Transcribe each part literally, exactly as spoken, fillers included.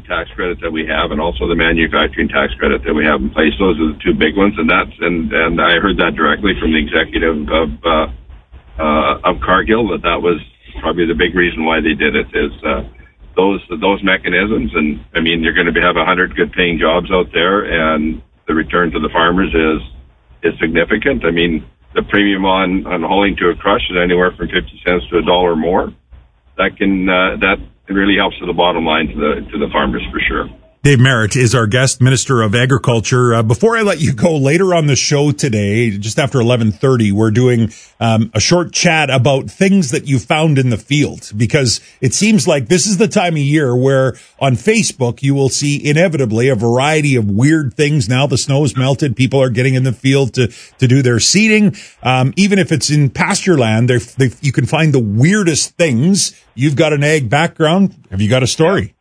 tax credit that we have and also the manufacturing tax credit that we have in place. Those are the two big ones, and that's and, and I heard that directly from the executive of uh, uh, of Cargill, that that was probably the big reason why they did it, is uh, those those mechanisms. And, I mean, you're going to have one hundred good-paying jobs out there, and the return to the farmers is is significant. I mean, the premium on, on hauling to a crush is anywhere from fifty cents to a dollar more. That can uh, that really helps to the bottom line to the to the farmers for sure. Dave Merritt is our guest, Minister of Agriculture. Uh, before I let you go, later on the show today, just after eleven thirty, we're doing um, a short chat about things that you found in the field, because it seems like this is the time of year where on Facebook you will see inevitably a variety of weird things. Now the snow has melted. People are getting in the field to, to do their seeding. Um, even if it's in pasture land, they, they, you can find the weirdest things. You've got an ag background. Have you got a story?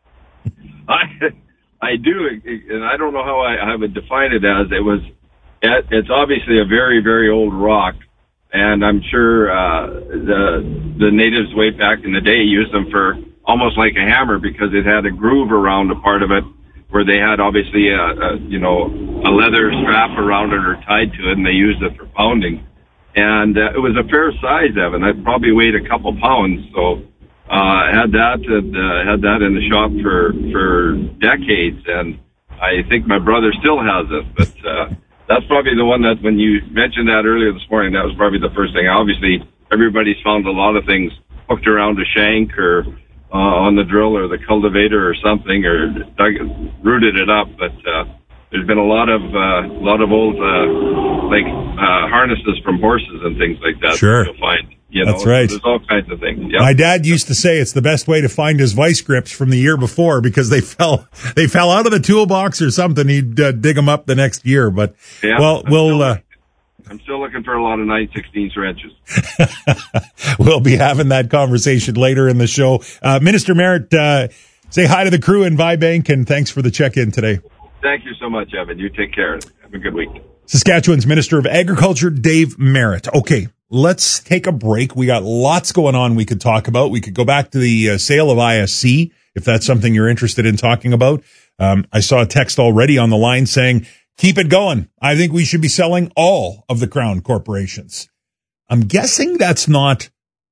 I I do, and I don't know how I, I would define it as. It was, it's obviously a very, very old rock, and I'm sure uh, the the natives way back in the day used them for almost like a hammer, because it had a groove around a part of it where they had obviously a, a you know a leather strap around it or tied to it, and they used it for pounding. And uh, it was a fair size, Evan. It probably weighed a couple pounds, so. Uh, had that, uh, had that in the shop for, for decades, and I think my brother still has it, but, uh, that's probably the one that when you mentioned that earlier this morning, that was probably the first thing. Obviously, everybody's found a lot of things hooked around a shank or, uh, on the drill or the cultivator or something, or dug, rooted it up, but, uh, there's been a lot of, uh, a lot of old, uh, like, uh, harnesses from horses and things like that. Sure. That you'll find. You know, that's right. There's all kinds of things. Yep. My dad used to say it's the best way to find his vice grips from the year before, because they fell they fell out of the toolbox or something. He'd uh, dig them up the next year. But yeah, well, I'm we'll. Still, uh, I'm still looking for a lot of nine sixteenths wrenches. We'll be having that conversation later in the show. Uh, Minister Merritt, uh, say hi to the crew in Vibank, and thanks for the check-in today. Thank you so much, Evan. You take care. Have a good week. Saskatchewan's Minister of Agriculture, Dave Merritt. Okay. Let's take a break. We got lots going on we could talk about. We could go back to the uh, sale of I S C, if that's something you're interested in talking about. Um, I saw a text already on the line saying, keep it going. I think we should be selling all of the Crown corporations. I'm guessing that's not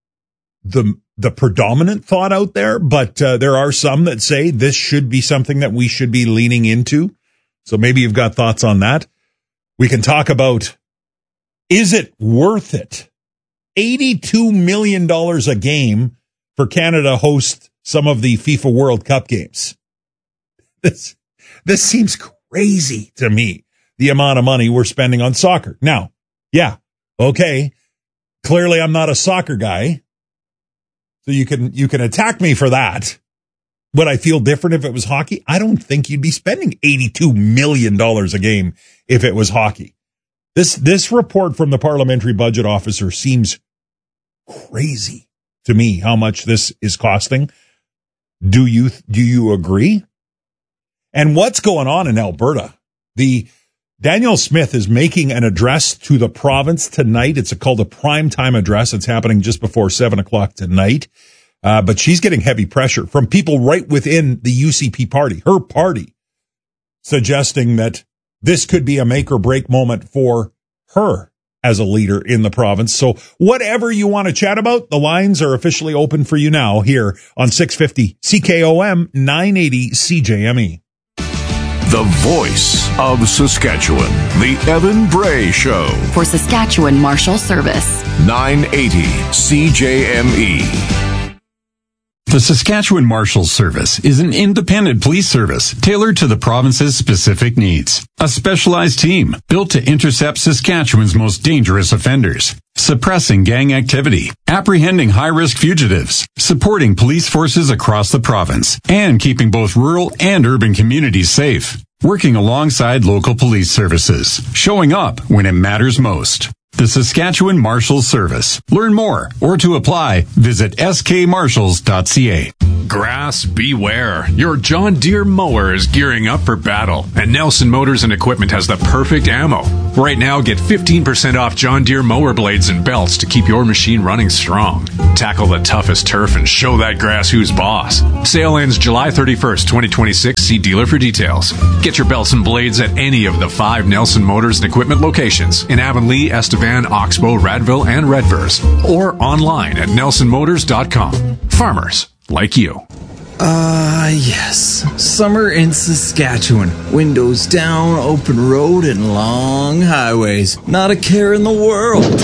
the the predominant thought out there, but uh, there are some that say this should be something that we should be leaning into. So maybe you've got thoughts on that. We can talk about, is it worth it? eighty-two million dollars a game for Canada host some of the FIFA World Cup games. This, this seems crazy to me, the amount of money we're spending on soccer. Now, yeah, okay. Clearly I'm not a soccer guy. So you can, you can attack me for that. Would I feel different if it was hockey? I don't think you'd be spending eighty-two million dollars a game if it was hockey. This, this report from the parliamentary budget officer seems crazy to me, how much this is costing. Do you, do you agree? And what's going on in Alberta? The Danielle Smith is making an address to the province tonight. It's a, called a primetime address. It's happening just before seven o'clock tonight. Uh, but she's getting heavy pressure from people right within the U C P party, her party, suggesting that this could be a make or break moment for her as a leader in the province. So whatever you want to chat about, the lines are officially open for you now here on six fifty C K O M, nine eighty C J M E. The voice of Saskatchewan, the Evan Bray Show. For Saskatchewan Marshal Service, nine eighty C J M E. The Saskatchewan Marshals Service is an independent police service tailored to the province's specific needs. A specialized team built to intercept Saskatchewan's most dangerous offenders, suppressing gang activity, apprehending high-risk fugitives, supporting police forces across the province, and keeping both rural and urban communities safe. Working alongside local police services, showing up when it matters most. The Saskatchewan Marshals Service. Learn more or to apply, visit s k marshals dot c a. Grass, beware. Your John Deere mower is gearing up for battle, and Nelson Motors and Equipment has the perfect ammo. Right now, get fifteen percent off John Deere mower blades and belts to keep your machine running strong. Tackle the toughest turf and show that grass who's boss. Sale ends July thirty-first, twenty twenty-six. See dealer for details. Get your belts and blades at any of the five Nelson Motors and Equipment locations in Avonlea, Estevan, Oxbow, Radville, and Redverse, or online at nelson motors dot com. Farmers like you. Ah, uh, yes. Summer in Saskatchewan. Windows down, open road, and long highways. Not a care in the world.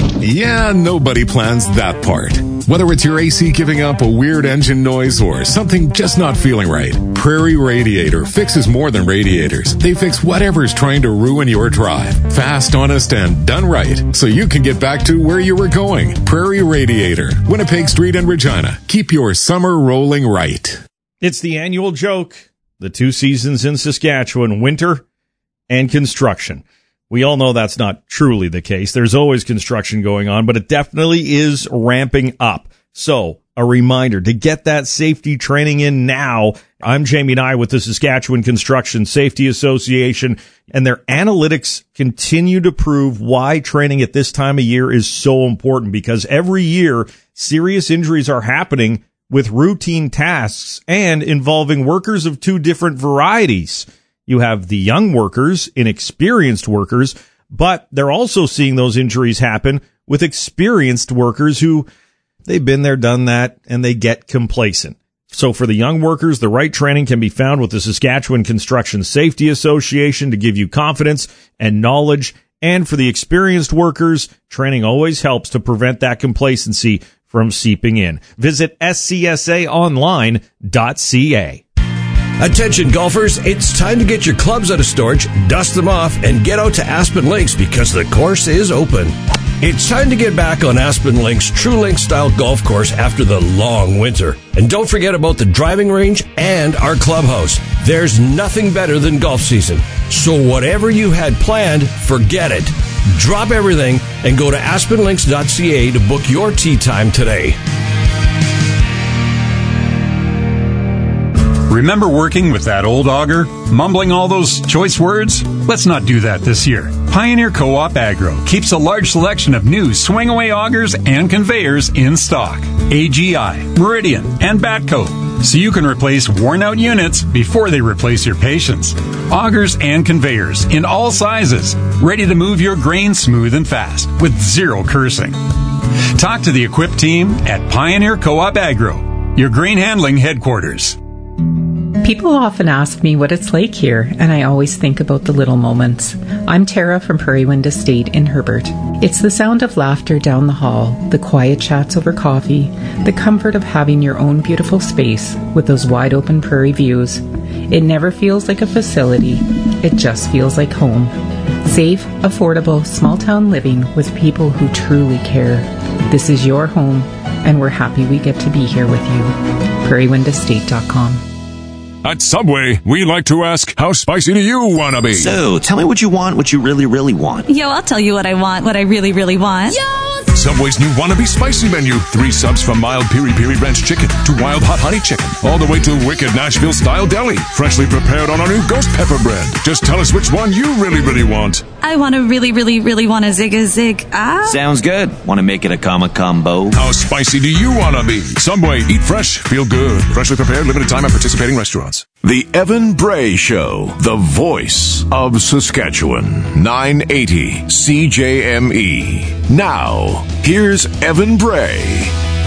Yeah, nobody plans that part. Whether it's your A C giving up a weird engine noise or something just not feeling right, Prairie Radiator fixes more than radiators. They fix whatever's trying to ruin your drive. Fast, honest, and done right, so you can get back to where you were going. Prairie Radiator, Winnipeg Street and Regina. Keep your summer rolling right. It's the annual joke. The two seasons in Saskatchewan, winter and construction. We all know that's not truly the case. There's always construction going on, but it definitely is ramping up. So, a reminder to get that safety training in now. I'm Jamie Nye with the Saskatchewan Construction Safety Association, and their analytics continue to prove why training at this time of year is so important, because every year serious injuries are happening with routine tasks and involving workers of two different varieties. You have the young workers, inexperienced workers, but they're also seeing those injuries happen with experienced workers who they've been there, done that, and they get complacent. So for the young workers, the right training can be found with the Saskatchewan Construction Safety Association to give you confidence and knowledge. And for the experienced workers, training always helps to prevent that complacency from seeping in. Visit S C S A online dot C A. Attention golfers, it's time to get your clubs out of storage, dust them off, and get out to Aspen Links because the course is open. It's time to get back on Aspen Links' True Link style golf course after the long winter. And don't forget about the driving range and our clubhouse. There's nothing better than golf season. So whatever you had planned, forget it. Drop everything and go to aspen links dot C A to book your tee time today. Remember working with that old auger? Mumbling all those choice words? Let's not do that this year. Pioneer Co-op Agro keeps a large selection of new swing-away augers and conveyors in stock. A G I, Meridian, and Batco, so you can replace worn-out units before they replace your patience. Augers and conveyors in all sizes, ready to move your grain smooth and fast with zero cursing. Talk to the equipped team at Pioneer Co-op Agro, your grain handling headquarters. People often ask me what it's like here, and I always think about the little moments. I'm Tara from Prairie Wind Estate in Herbert. It's the sound of laughter down the hall, the quiet chats over coffee, the comfort of having your own beautiful space with those wide open prairie views. It never feels like a facility. It just feels like home. Safe, affordable, small town living with people who truly care. This is your home, and we're happy we get to be here with you. prairie wind estate dot com. At Subway, we like to ask, how spicy do you want to be? So, tell me what you want, what you really, really want. Yo, I'll tell you what I want, what I really, really want. Yo! Subway's new Wannabe Spicy menu. Three subs from mild piri piri ranch chicken to wild hot honey chicken. All the way to wicked Nashville-style deli. Freshly prepared on our new ghost pepper bread. Just tell us which one you really, really want. I want to really, really, really want a zig a zig. Ah. Sounds good. Want to make it a comma combo? How spicy do you want to be? Subway, eat fresh, feel good. Freshly prepared, limited time at participating restaurants. The Evan Bray Show, the voice of Saskatchewan. nine eighty C J M E. Now, here's Evan Bray.